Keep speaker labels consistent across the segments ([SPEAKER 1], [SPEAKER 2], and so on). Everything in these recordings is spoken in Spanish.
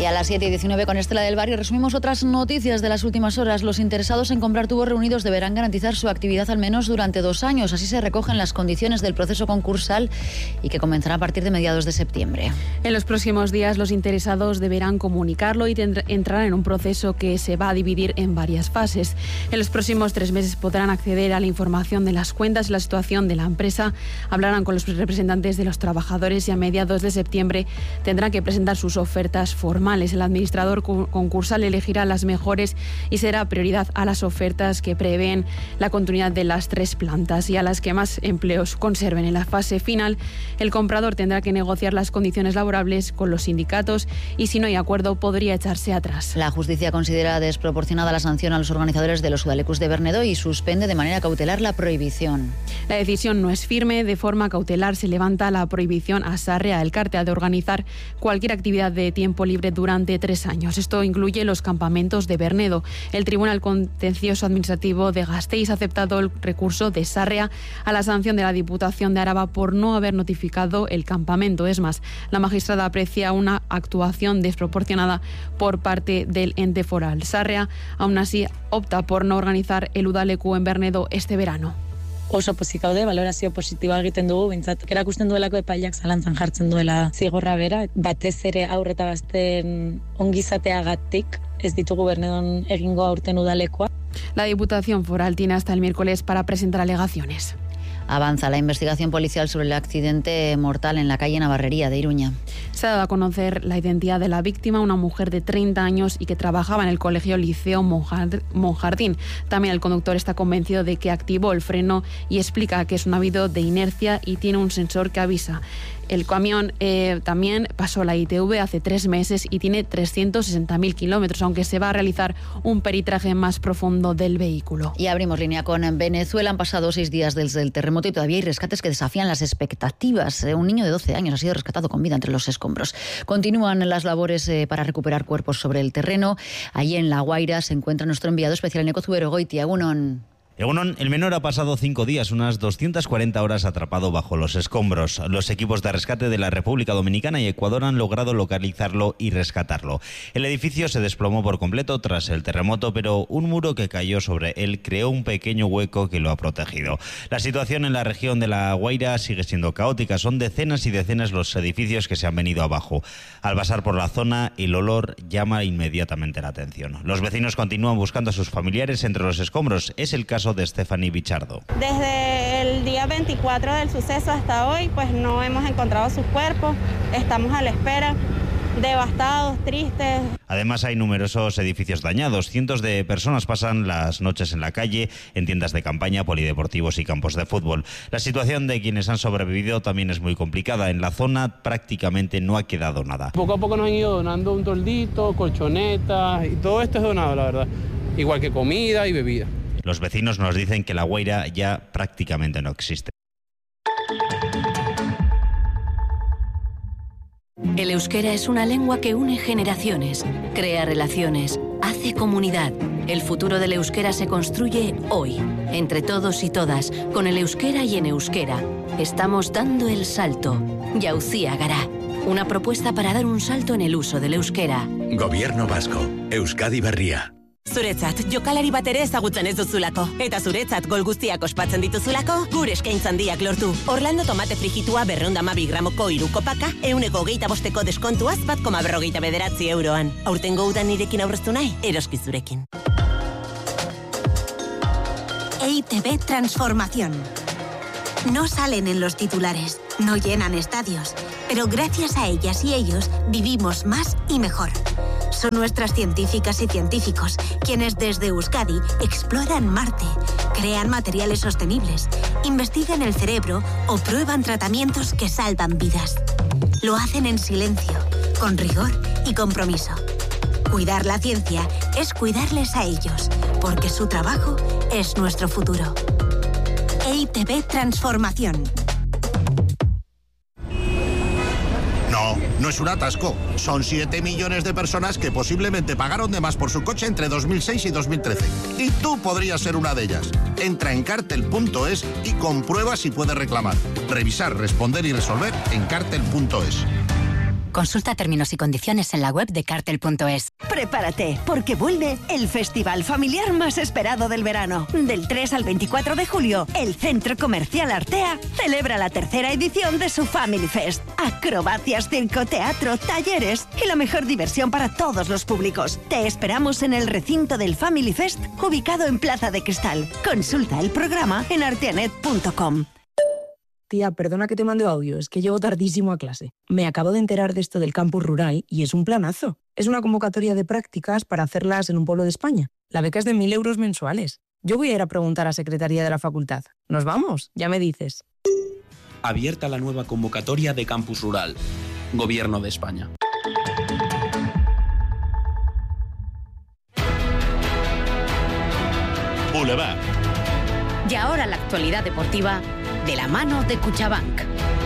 [SPEAKER 1] a las 7:19 con Estela del Barrio resumimos otras noticias de las últimas horas. Los interesados en comprar tubos reunidos deberán garantizar su actividad al menos durante 2 años. Así se recogen las condiciones del proceso concursal y que comenzará a partir de mediados de septiembre.
[SPEAKER 2] En los próximos días los interesados deberán comunicarlo y entrarán en un proceso que se va a dividir en varias fases. En los próximos 3 meses podrán acceder a la información de las cuentas y la situación de la empresa. Hablarán con los representantes de los trabajadores y a mediados de septiembre tendrán que presentar sus ofertas formales. El administrador concursal elegirá las mejores y será prioridad a las ofertas que prevén la continuidad de las 3 plantas y a las que más empleos conserven. En la fase final, el comprador tendrá que negociar las condiciones laborables con los sindicatos y si no hay acuerdo podría echarse atrás.
[SPEAKER 1] La justicia considera desproporcionada la sanción a los organizadores de los Udalecus de Bernedo y suspende de manera cautelar la prohibición.
[SPEAKER 2] La decisión no es firme. De forma cautelar se levanta la prohibición a Sarria, el cártel, de organizar cualquier actividad de tiempo libre durante 3 años. Esto incluye los campamentos de Bernedo. El Tribunal Contencioso Administrativo de Gasteiz ha aceptado el recurso de Sarria a la sanción de la Diputación de Araba por no haber notificado el campamento. Es más, la magistrada aprecia una actuación desproporcionada por parte del ente foral. Sarria, aún así, opta por no organizar el Udaleku en Bernedo este verano.
[SPEAKER 3] Oso pozik gaude, balorazio positiboa egiten dugu, bintzat erakusten duelako epaileak zalantzan jartzen duela zigorra bera, batez ere haur eta gazteen ongizateagatik ez ditugu Bernedon egingo aurten udalekoa.
[SPEAKER 2] La Diputación Foral tiene hasta el miércoles para presentar alegaciones.
[SPEAKER 1] Avanza la investigación policial sobre el accidente mortal en la calle Navarrería de Iruña.
[SPEAKER 2] Se ha dado a conocer la identidad de la víctima, una mujer de 30 años y que trabajaba en el colegio Liceo Monjardín. También el conductor está convencido de que activó el freno y explica que es un hábito de inercia y tiene un sensor que avisa. El camión también pasó la ITV hace 3 meses y tiene 360.000 kilómetros, aunque se va a realizar un peritaje más profundo del vehículo.
[SPEAKER 1] Y abrimos línea con Venezuela. Han pasado 6 días desde el terremoto y todavía hay rescates que desafían las expectativas. Un niño de 12 años ha sido rescatado con vida entre los escombros. Continúan las labores para recuperar cuerpos sobre el terreno. Allí en La Guaira se encuentra nuestro enviado especial Eneko Zuberogoitia. Egunon.
[SPEAKER 4] El menor ha pasado 5 días, unas 240 horas atrapado bajo los escombros. Los equipos de rescate de la República Dominicana y Ecuador han logrado localizarlo y rescatarlo. El edificio se desplomó por completo tras el terremoto, pero un muro que cayó sobre él creó un pequeño hueco que lo ha protegido. La situación en la región de La Guaira sigue siendo caótica. Son decenas y decenas los edificios que se han venido abajo. Al pasar por la zona, el olor llama inmediatamente la atención. Los vecinos continúan buscando a sus familiares entre los escombros. Es el caso de Stephanie Bichardo.
[SPEAKER 5] Desde el día 24 del suceso hasta hoy, pues no hemos encontrado sus cuerpos, estamos a la espera, devastados, tristes.
[SPEAKER 4] Además hay numerosos edificios dañados. Cientos de personas pasan las noches en la calle, en tiendas de campaña, polideportivos y campos de fútbol. La situación de quienes han sobrevivido también es muy complicada. En la zona prácticamente no ha quedado nada.
[SPEAKER 6] Poco a poco nos han ido donando un toldito, colchonetas y todo esto es donado, la verdad. Igual que comida y bebida.
[SPEAKER 4] Los vecinos nos dicen que La Guaira ya prácticamente no existe.
[SPEAKER 7] El euskera es una lengua que une generaciones, crea relaciones, hace comunidad. El futuro del euskera se construye hoy, entre todos y todas, con el euskera y en euskera. Estamos dando el salto. Jauzia Gara. Una propuesta para dar un salto en el uso del euskera.
[SPEAKER 8] Gobierno Vasco. Euskadi Berria.
[SPEAKER 9] Zuretzat, jokalari bat ere ezagutzen ez duzulako. Eta zuretzat gol guztiak ospatzen dituzulako, gure eskaintza handiak lortu. Orlando tomate frijitua 212 gramoko 3 kopaka, 125 deskontuaz 1,49 euroan. Aurtengo udan nirekin aurreztu nahi, eroski zurekin.
[SPEAKER 10] EITB Transformación. No salen en los titulares, no llenan estadios, pero gracias a ellas y ellos vivimos más y mejor. Son nuestras científicas y científicos quienes desde Euskadi exploran Marte, crean materiales sostenibles, investigan el cerebro o prueban tratamientos que salvan vidas. Lo hacen en silencio, con rigor y compromiso. Cuidar la ciencia es cuidarles a ellos, porque su trabajo es nuestro futuro. EITB Transformación.
[SPEAKER 11] No es un atasco. Son 7 millones de personas que posiblemente pagaron de más por su coche entre 2006 y 2013. Y tú podrías ser una de ellas. Entra en cartel.es y comprueba si puedes reclamar. Revisar, responder y resolver en cartel.es.
[SPEAKER 12] Consulta términos y condiciones en la web de Cartel.es.
[SPEAKER 13] Prepárate, porque vuelve el festival familiar más esperado del verano. Del 3 al 24 de julio, el Centro Comercial Artea celebra la tercera edición de su Family Fest. Acrobacias, circo, teatro, talleres y la mejor diversión para todos los públicos. Te esperamos en el recinto del Family Fest, ubicado en Plaza de Cristal. Consulta el programa en arteanet.com.
[SPEAKER 14] Tía, perdona que te mande audio, es que llego tardísimo a clase. Me acabo de enterar de esto del campus rural y es un planazo. Es una convocatoria de prácticas para hacerlas en un pueblo de España. La beca es de 1.000 euros mensuales. Yo voy a ir a preguntar a Secretaría de la Facultad. ¿Nos vamos? Ya me dices.
[SPEAKER 15] Abierta la nueva convocatoria de campus rural. Gobierno de España.
[SPEAKER 16] Boulevard.
[SPEAKER 7] Y ahora la actualidad deportiva de la mano de Cuchabank.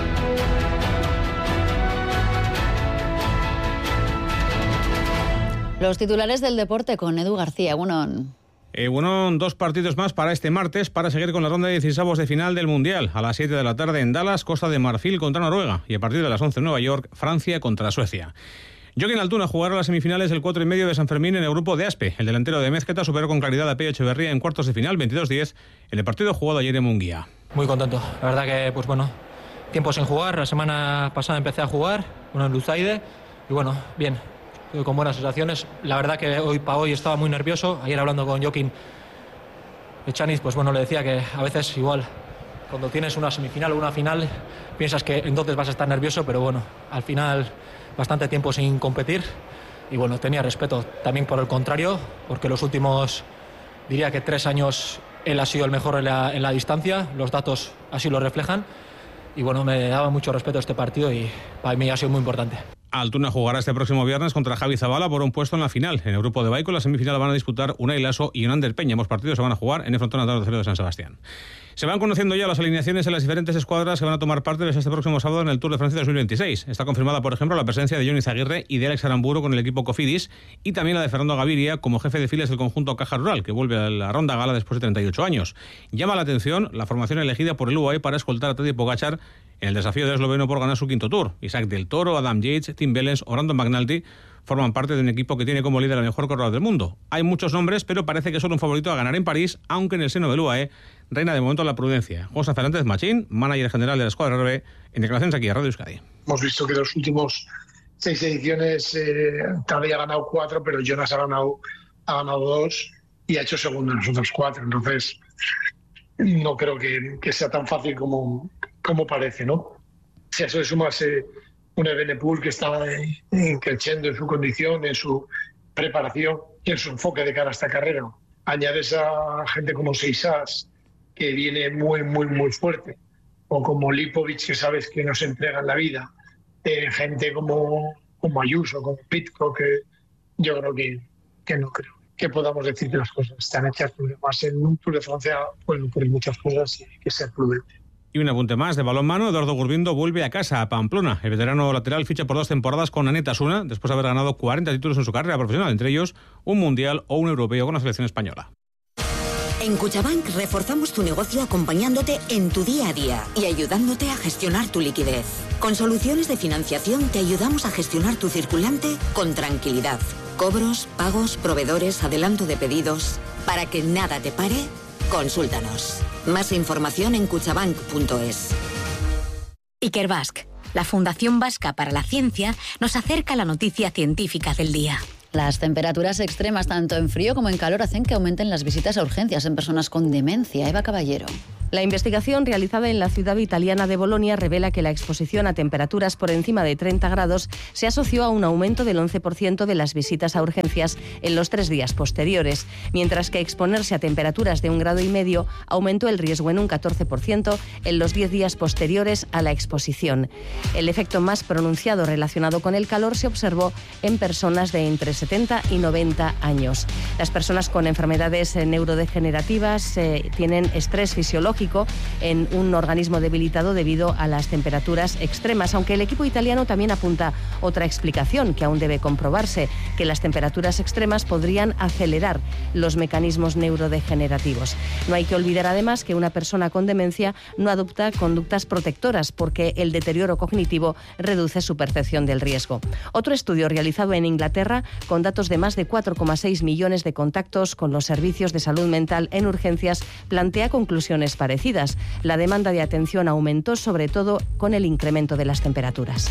[SPEAKER 1] Los titulares del deporte con Edu García.
[SPEAKER 17] Bueno, 2 partidos más para este martes para seguir con la ronda de 16avos de final del Mundial. A las 7 de la tarde en Dallas, Costa de Marfil contra Noruega. Y a partir de las 11 en Nueva York, Francia contra Suecia. Joaquín Altuna jugará las semifinales del 4,5 de San Fermín en el grupo de Aspe. El delantero de Mezqueta superó con claridad a Pello Echeverría en cuartos de final, 22-10, en el partido jugado ayer en Munguía.
[SPEAKER 18] Muy contento. La verdad que, tiempo sin jugar. La semana pasada empecé a jugar, en Luzaide, y bien, con buenas sensaciones. La verdad que hoy estaba muy nervioso. Ayer hablando con Joaquín Echaniz, le decía que a veces igual, cuando tienes una semifinal o una final, piensas que entonces vas a estar nervioso, pero al final bastante tiempo sin competir y tenía respeto también por el contrario, porque los últimos, diría que 3 años él ha sido el mejor en la distancia, los datos así lo reflejan y me daba mucho respeto a este partido y para mí ha sido muy importante.
[SPEAKER 17] Altuna jugará este próximo viernes contra Javi Zabala por un puesto en la final. En el grupo de Baico, la semifinal van a disputar Unai Laso y Yonander Peña. Ambos partidos se van a jugar en el Frontón Natal de San Sebastián. Se van conociendo ya las alineaciones en las diferentes escuadras que van a tomar parte desde este próximo sábado en el Tour de Francia 2026. Está confirmada, por ejemplo, la presencia de Johnny Zaguirre y de Alex Aramburu con el equipo Cofidis y también la de Fernando Gaviria como jefe de filas del conjunto Caja Rural, que vuelve a la ronda gala después de 38 años. Llama la atención la formación elegida por el UAE para escoltar a Tadej Pogačar en el desafío de esloveno por ganar su 5º Tour. Isaac del Toro, Adam Yates, Tim Wellens o Brandon McNulty forman parte de un equipo que tiene como líder al mejor corredor del mundo. Hay muchos nombres, pero parece que solo un favorito a ganar en París, aunque en el seno del UAE reina de momento la prudencia. José Fernández Machín, manager general de la escuadra RB, en declaraciones aquí a Radio Euskadi.
[SPEAKER 19] Hemos visto que los últimos 6 ediciones Tadej ha ganado 4, pero Jonas ha ganado 2 y ha hecho segundo en los otros 4. Entonces, no creo que sea tan fácil como parece, ¿no? Si a eso le sumas un Evenepoel que está creciendo en su condición, en su preparación y en su enfoque de cara a esta carrera. Añades a gente como Seisas, que viene muy, muy, muy fuerte, o como Lipovic, que sabes que nos entrega en la vida, gente como Ayuso, como Pitcock, que yo creo que no creo que podamos decir que las cosas están hechas, porque más en un Tour de Francia pueden ocurrir muchas cosas y hay que ser prudente.
[SPEAKER 17] Y un apunte más de balonmano, Eduardo Gurbindo vuelve a casa, a Pamplona. El veterano lateral ficha por 2 temporadas con Anet Asuna, después de haber ganado 40 títulos en su carrera profesional, entre ellos un mundial o un europeo con la selección española.
[SPEAKER 20] En Cuchabank reforzamos tu negocio acompañándote en tu día a día y ayudándote a gestionar tu liquidez. Con soluciones de financiación te ayudamos a gestionar tu circulante con tranquilidad. Cobros, pagos, proveedores, adelanto de pedidos. Para que nada te pare, consúltanos. Más información en cuchabank.es.
[SPEAKER 12] Ikerbasque, la Fundación Vasca para la Ciencia, nos acerca a la noticia científica del día.
[SPEAKER 1] Las temperaturas extremas, tanto en frío como en calor, hacen que aumenten las visitas a urgencias en personas con demencia. Eva Caballero.
[SPEAKER 21] La investigación realizada en la ciudad italiana de Bolonia revela que la exposición a temperaturas por encima de 30 grados se asoció a un aumento del 11% de las visitas a urgencias en los 3 días posteriores, mientras que exponerse a temperaturas de 1,5 grados aumentó el riesgo en un 14% en los 10 días posteriores a la exposición. El efecto más pronunciado relacionado con el calor se observó en personas de entre 70 y 90 años. Las personas con enfermedades neurodegenerativas tienen estrés fisiológico tráfico en un organismo debilitado debido a las temperaturas extremas, aunque el equipo italiano también apunta otra explicación que aún debe comprobarse, que las temperaturas extremas podrían acelerar los mecanismos neurodegenerativos. No hay que olvidar además que una persona con demencia no adopta conductas protectoras porque el deterioro cognitivo reduce su percepción del riesgo. Otro estudio realizado en Inglaterra, con datos de más de 4,6 millones de contactos con los servicios de salud mental en urgencias, plantea conclusiones parecidas. La demanda de atención aumentó sobre todo con el incremento de las temperaturas.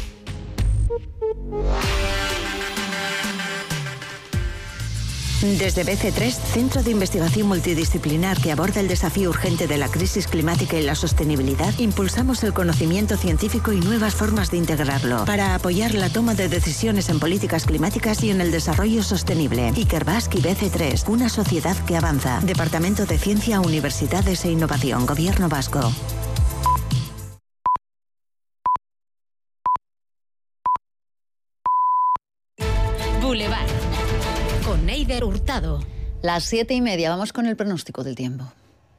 [SPEAKER 20] Desde BC3, Centro de Investigación Multidisciplinar que aborda el desafío urgente de la crisis climática y la sostenibilidad, impulsamos el conocimiento científico y nuevas formas de integrarlo para apoyar la toma de decisiones en políticas climáticas y en el desarrollo sostenible. Ikerbasque y BC3, una sociedad que avanza. Departamento de Ciencia, Universidades e Innovación, Gobierno Vasco.
[SPEAKER 12] Boulevard. Con Neider Hurtado.
[SPEAKER 1] Las 7:30, vamos con el pronóstico del tiempo.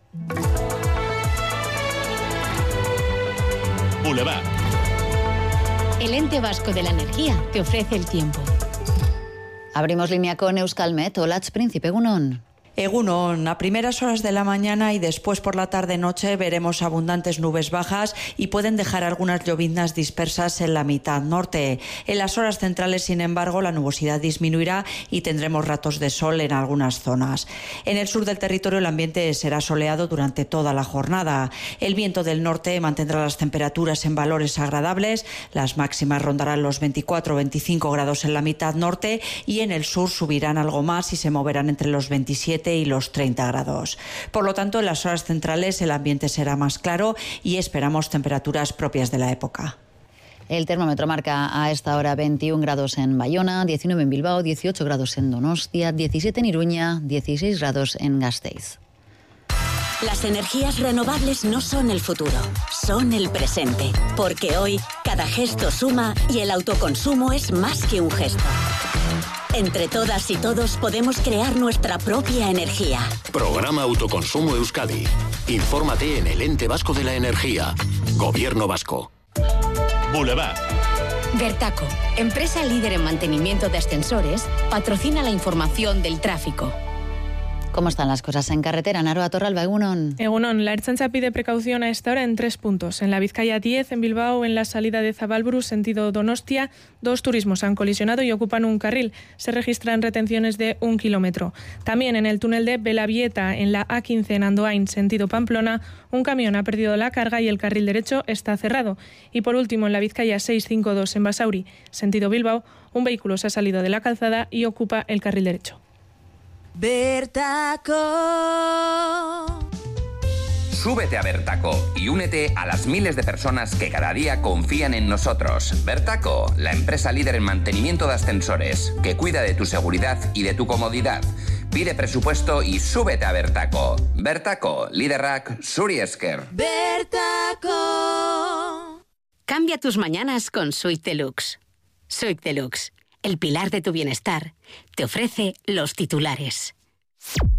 [SPEAKER 8] Boulevard.
[SPEAKER 12] El ente vasco de la energía te ofrece el tiempo.
[SPEAKER 1] Abrimos línea con Euskalmet. Olatz Príncipe, Egunon.
[SPEAKER 16] Egunon, a primeras horas de la mañana y después por la tarde-noche veremos abundantes nubes bajas y pueden dejar algunas lloviznas dispersas en la mitad norte. En las horas centrales, sin embargo, la nubosidad disminuirá y tendremos ratos de sol en algunas zonas. En el sur del territorio el ambiente será soleado durante toda la jornada. El viento del norte mantendrá las temperaturas en valores agradables. Las máximas rondarán los 24 o 25 grados en la mitad norte y en el sur subirán algo más y se moverán entre los 27 y los 30 grados. Por lo tanto, en las horas centrales el ambiente será más claro y esperamos temperaturas propias de la época.
[SPEAKER 1] El termómetro marca a esta hora 21 grados en Bayona, 19 en Bilbao, 18 grados en Donostia, 17 en Iruña, 16 grados en Gasteiz.
[SPEAKER 20] Las energías renovables no son el futuro, son el presente. Porque hoy, cada gesto suma y el autoconsumo es más que un gesto. Entre todas y todos podemos crear nuestra propia energía.
[SPEAKER 8] Programa Autoconsumo Euskadi. Infórmate en el Ente Vasco de la Energía. Gobierno Vasco. Boulevard.
[SPEAKER 12] Vertaco, empresa líder en mantenimiento de ascensores, patrocina la información del tráfico.
[SPEAKER 1] ¿Cómo están las cosas en carretera? Naroa Torralba, Egunon.
[SPEAKER 22] Egunon, la Ertzaintza pide precaución a esta hora en 3 puntos. En la Vizcaya 10, en Bilbao, en la salida de Zabalburu, sentido Donostia, 2 turismos han colisionado y ocupan un carril. Se registran retenciones de 1 kilómetro. También en el túnel de Belavieta, en la A15 en Andoain, sentido Pamplona, un camión ha perdido la carga y el carril derecho está cerrado. Y por último, en la Vizcaya 652, en Basauri, sentido Bilbao, un vehículo se ha salido de la calzada y ocupa el carril derecho.
[SPEAKER 23] Vertaco.
[SPEAKER 24] Súbete a Vertaco y únete a las miles de personas que cada día confían en nosotros. Vertaco, la empresa líder en mantenimiento de ascensores, que cuida de tu seguridad y de tu comodidad. Pide presupuesto y súbete a Vertaco. Vertaco, Liderrak, Zuri esker.
[SPEAKER 23] Vertaco.
[SPEAKER 12] Cambia tus mañanas con Suite Deluxe. Suite Deluxe, el pilar de tu bienestar, te ofrece los titulares.